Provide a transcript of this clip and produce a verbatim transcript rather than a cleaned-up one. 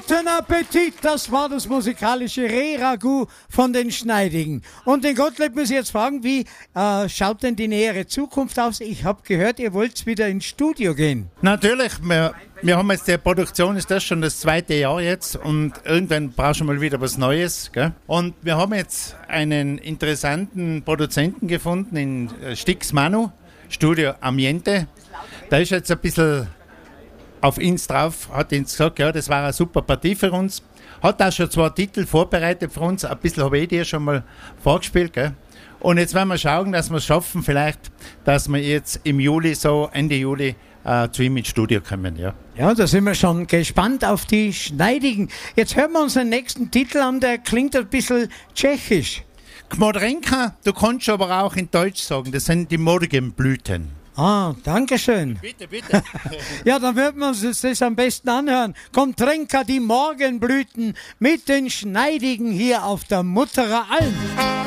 Guten Appetit, das war das musikalische Reh-Ragout von den Schneidigen. Und den Gottlieb muss ich jetzt fragen, wie äh, schaut denn die nähere Zukunft aus? Ich habe gehört, ihr wollt wieder ins Studio gehen. Natürlich, wir, wir haben jetzt die Produktion, ist das schon das zweite Jahr jetzt und irgendwann brauchst du mal wieder was Neues. Gell? Und wir haben jetzt einen interessanten Produzenten gefunden in Stix Manu, Studio Ambiente. Da ist jetzt ein bisschen auf uns drauf, hat uns gesagt, ja, das war eine super Partie für uns. Hat auch schon zwei Titel vorbereitet für uns, ein bisschen habe ich dir schon mal vorgespielt. Gell? Und jetzt werden wir schauen, dass wir es schaffen, vielleicht, dass wir jetzt im Juli, so Ende Juli, äh, zu ihm ins Studio kommen. Ja. Ja, da sind wir schon gespannt auf die Schneidigen. Jetzt hören wir uns den nächsten Titel an, der klingt ein bisschen tschechisch. Gmodrenka, du kannst aber auch in Deutsch sagen, das sind die Morgenblüten. Ah, danke schön. Bitte, bitte. Ja, dann würden wir uns das am besten anhören. Kommt Trenka, die Morgenblüten mit den Schneidigen hier auf der Mutterer Alm.